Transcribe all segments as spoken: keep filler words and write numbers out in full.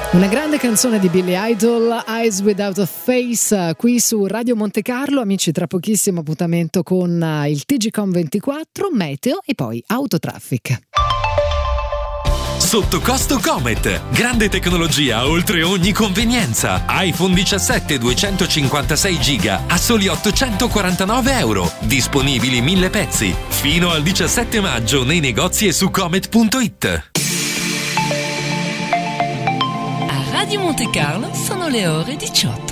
Una grande canzone di Billy Idol, Eyes Without a Face, qui su Radio Monte Carlo. Amici, tra pochissimo appuntamento con il T G Com ventiquattro, Meteo e poi Autotraffic. Sotto costo Comet, grande tecnologia oltre ogni convenienza. iPhone diciassette duecentocinquantasei giga a soli ottocentoquarantanove euro. Disponibili mille pezzi. Fino al diciassette maggio nei negozi e su comet punto it. Radio Monte Carlo sono le ore diciotto.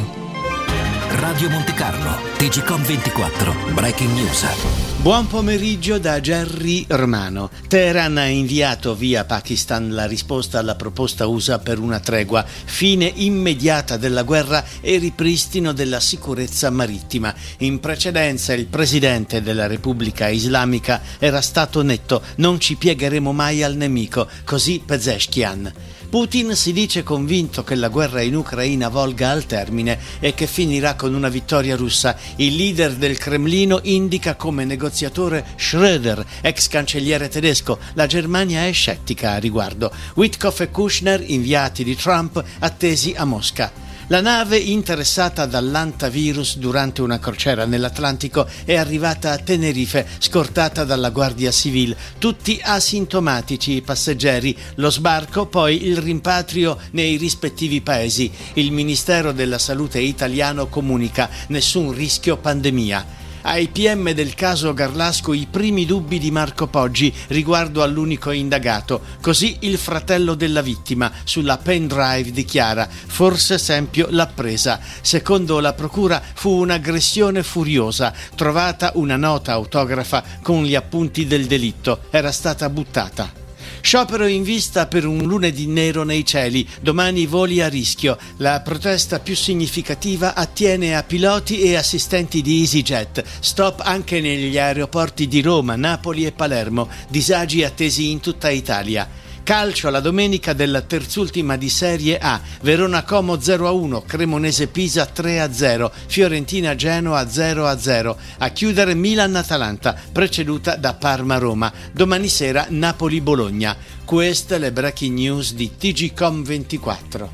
Radio Monte Carlo, T G Com ventiquattro, Breaking News. Buon pomeriggio da Gerry Romano. Teheran ha inviato via Pakistan la risposta alla proposta U S A per una tregua, fine immediata della guerra e ripristino della sicurezza marittima. In precedenza il presidente della Repubblica Islamica era stato netto: non ci piegheremo mai al nemico, così Pezeshkian. Putin si dice convinto che la guerra in Ucraina volga al termine e che finirà con una vittoria russa. Il leader del Cremlino indica come negoziatore Schröder, ex cancelliere tedesco. La Germania è scettica a riguardo. Witkoff e Kushner, inviati di Trump, attesi a Mosca. La nave interessata dall'antavirus durante una crociera nell'Atlantico è arrivata a Tenerife, scortata dalla Guardia Civile. Tutti asintomatici i passeggeri. Lo sbarco, poi il rimpatrio nei rispettivi paesi. Il Ministero della Salute italiano comunica: nessun rischio pandemia. Ai P M del caso Garlasco i primi dubbi di Marco Poggi riguardo all'unico indagato. Così il fratello della vittima sulla pen drive dichiara: forse Sempio l'ha presa. Secondo la procura fu un'aggressione furiosa. Trovata una nota autografa con gli appunti del delitto. Era stata buttata. Sciopero in vista per un lunedì nero nei cieli, domani voli a rischio. La protesta più significativa attiene a piloti e assistenti di EasyJet. Stop anche negli aeroporti di Roma, Napoli e Palermo. Disagi attesi in tutta Italia. Calcio, la domenica della terzultima di Serie A. Verona Como zero a uno, Cremonese Pisa tre a zero, Fiorentina Genoa zero a zero. A chiudere Milan Atalanta, preceduta da Parma Roma. Domani sera Napoli Bologna. Queste le breaking news di T G Com ventiquattro.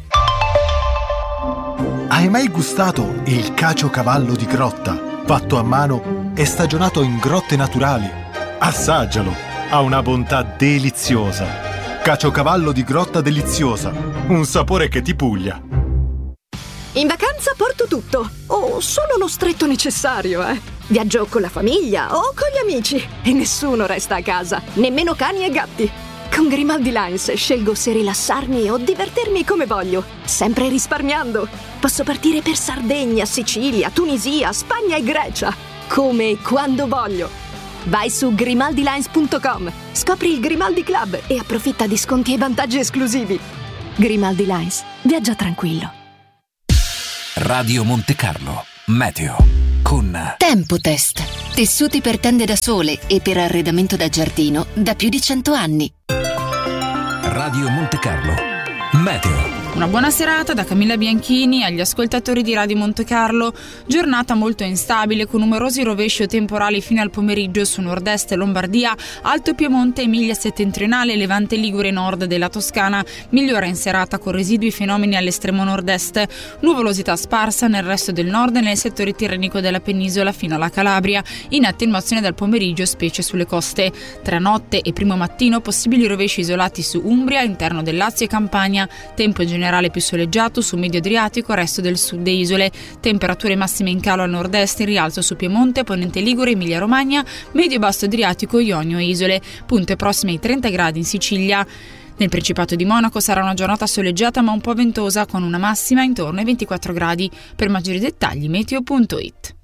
Hai mai gustato il caciocavallo di grotta, fatto a mano e stagionato in grotte naturali? Assaggialo, ha una bontà deliziosa. Caciocavallo di grotta deliziosa, un sapore che ti puglia. In vacanza porto tutto, o solo lo stretto necessario, eh. Viaggio con la famiglia o con gli amici e nessuno resta a casa, nemmeno cani e gatti. Con Grimaldi Lines scelgo se rilassarmi o divertirmi come voglio, sempre risparmiando. Posso partire per Sardegna, Sicilia, Tunisia, Spagna e Grecia, come e quando voglio. Vai su grimaldi lines punto com, scopri il Grimaldi Club e approfitta di sconti e vantaggi esclusivi. Grimaldi Lines, viaggia tranquillo. Radio Monte Carlo, Meteo, con Tempotest, tessuti per tende da sole e per arredamento da giardino da più di cento anni. Radio Monte Carlo, Meteo. Una buona serata da Camilla Bianchini agli ascoltatori di Radio Monte Carlo. Giornata molto instabile con numerosi rovesci o temporali fino al pomeriggio su nord-est Lombardia, Alto Piemonte, Emilia settentrionale, Levante Ligure e nord della Toscana. Migliora in serata con residui fenomeni all'estremo nord-est. Nuvolosità sparsa nel resto del nord e nel settore tirrenico della penisola fino alla Calabria. In attenuazione dal pomeriggio, specie sulle coste. Tra notte e primo mattino possibili rovesci isolati su Umbria, interno del Lazio e Campania. Tempo generale generale più soleggiato su medio Adriatico, resto del sud e isole. Temperature massime in calo al nord-est, in rialzo su Piemonte, Ponente Ligure, Emilia Romagna, medio e basso Adriatico, Ionio e isole. Punte prossime ai trenta gradi in Sicilia. Nel Principato di Monaco sarà una giornata soleggiata ma un po' ventosa, con una massima intorno ai ventiquattro gradi. Per maggiori dettagli meteo punto it.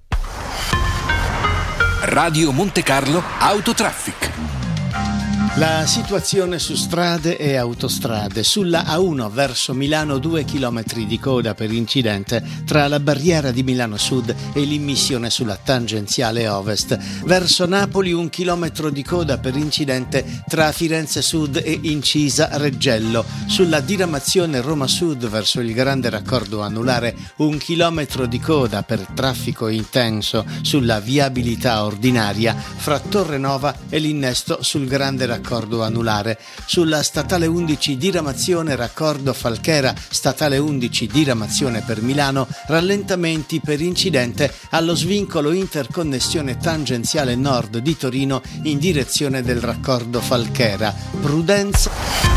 Radio Monte Carlo Autotraffic. La situazione su strade e autostrade. Sulla A uno verso Milano due chilometri di coda per incidente tra la barriera di Milano Sud e l'immissione sulla tangenziale ovest. Verso Napoli un chilometro di coda per incidente tra Firenze Sud e Incisa Reggello. Sulla diramazione Roma Sud verso il grande raccordo anulare un chilometro di coda per traffico intenso sulla viabilità ordinaria fra Torre Nova e l'innesto sul grande raccordo raccordo anulare. Sulla statale undici diramazione raccordo Falchera, statale undici diramazione per Milano, rallentamenti per incidente allo svincolo interconnessione tangenziale nord di Torino in direzione del raccordo Falchera. Prudenza.